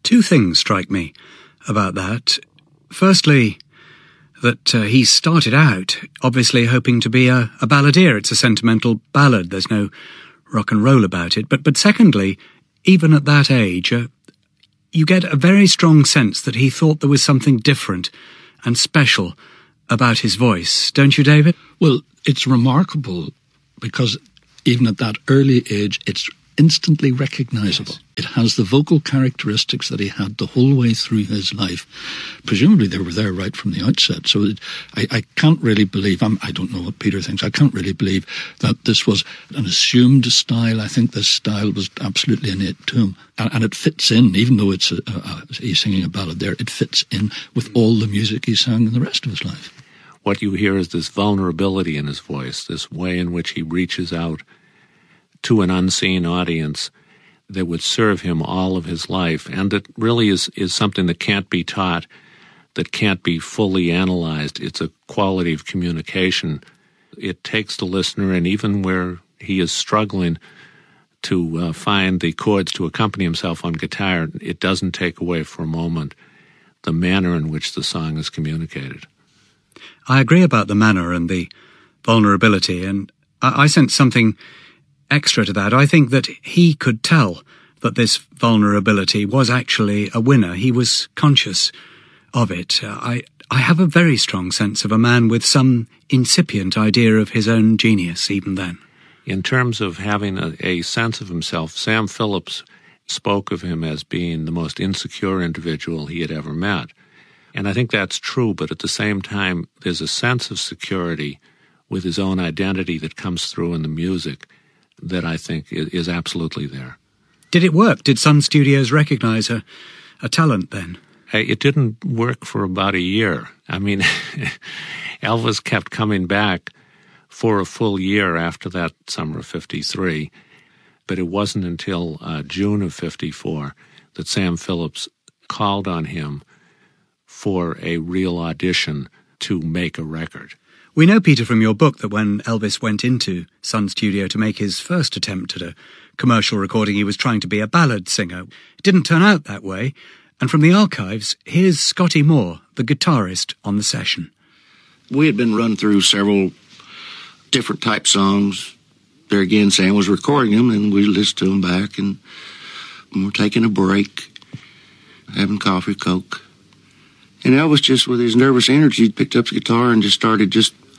Two things strike me about that. Firstly, that he started out obviously hoping to be a balladeer. It's a sentimental ballad. There's no rock and roll about it. But secondly, even at that age, you get a very strong sense that he thought there was something different and special about his voice. Don't you, David? Well, it's remarkable because even at that early age, it's instantly recognisable. Yes. It has the vocal characteristics that he had the whole way through his life. Presumably they were there right from the outset. So I can't really believe, I don't know what Peter thinks, I can't really believe that this was an assumed style. I think this style was absolutely innate to him. And it fits in, even though it's he's singing a ballad there, it fits in with all the music he sang in the rest of his life. What you hear is this vulnerability in his voice, this way in which he reaches out to an unseen audience that would serve him all of his life, and that really is something that can't be taught, that can't be fully analyzed. It's a quality of communication. It takes the listener, and even where he is struggling to find the chords to accompany himself on guitar, it doesn't take away for a moment the manner in which the song is communicated. I agree about the manner and the vulnerability, and I sense something extra to that. I think that he could tell that this vulnerability was actually a winner. He was conscious of it. I have a very strong sense of a man with some incipient idea of his own genius even then. In terms of having a sense of himself, Sam Phillips spoke of him as being the most insecure individual he had ever met. And I think that's true, but at the same time, there's a sense of security with his own identity that comes through in the music that I think is absolutely there. Did it work? Did Sun Studios recognize a talent then? It didn't work for about a year. I mean, Elvis kept coming back for a full year after that summer of 53, but it wasn't until June of 54 that Sam Phillips called on him for a real audition to make a record. We know, Peter, from your book that when Elvis went into Sun Studio to make his first attempt at a commercial recording, he was trying to be a ballad singer. It didn't turn out that way. And from the archives, here's Scotty Moore, the guitarist on the session. We had been run through several different type songs. There again, Sam was recording them, and we listened to them back, and we're taking a break, having coffee, Coke. And Elvis, just with his nervous energy, picked up the guitar and just started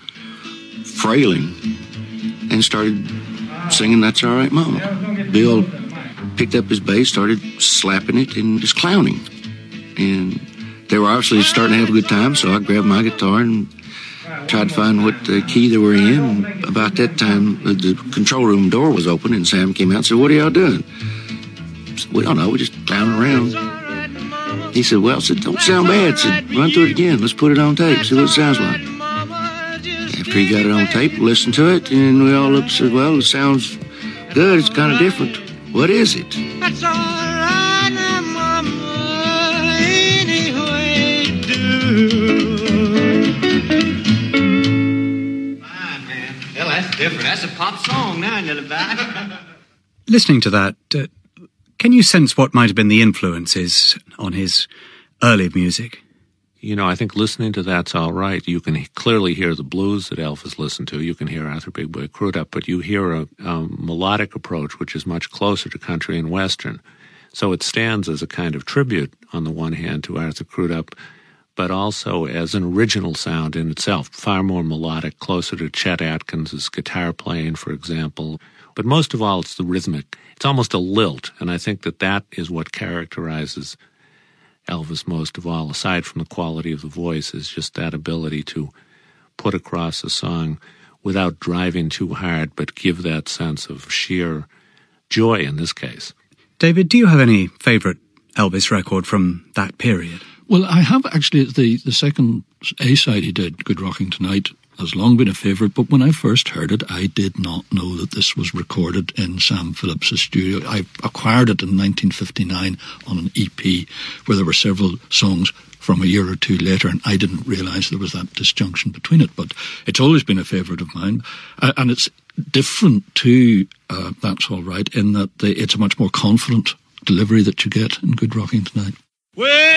frailing and started singing That's All Right, Mama. Bill picked up his bass, started slapping it and just clowning. And they were obviously starting to have a good time, so I grabbed my guitar and tried to find what key they were in. And about that time, the control room door was open, and Sam came out and said, "What are y'all doing?" I said, "We don't know, we're just clowning around." He said, "Well," said, "don't sound bad." Said, "Run through it again. Let's put it on tape. See what it sounds like." After he got it on tape, we listened to it, and we all looked and said, "Well, it sounds good. It's kind of different. What is it?" That's all right, Mama, anyway do. Fine, man. Hell, that's different. That's a pop song now, ain't it, about? Listening to that, can you sense what might have been the influences on his early music? You know, I think listening to That's All Right, you can clearly hear the blues that Elvis listened to. You can hear Arthur Big Boy Crudup, but you hear a melodic approach which is much closer to country and western. So it stands as a kind of tribute, on the one hand, to Arthur Crudup, but also as an original sound in itself, far more melodic, closer to Chet Atkins' guitar playing, for example. But most of all, it's the rhythmic. It's almost a lilt, and I think that is what characterizes Elvis most of all, aside from the quality of the voice, is just that ability to put across a song without driving too hard, but give that sense of sheer joy in this case. David, do you have any favourite Elvis record from that period? Well, I have actually. The second A-side he did, Good Rocking Tonight, has long been a favourite, but when I first heard it, I did not know that this was recorded in Sam Phillips' studio. I acquired it in 1959 on an EP where there were several songs from a year or two later, and I didn't realise there was that disjunction between it, but it's always been a favourite of mine. And it's different to That's All Right in that it's a much more confident delivery that you get in Good Rocking Tonight. Well,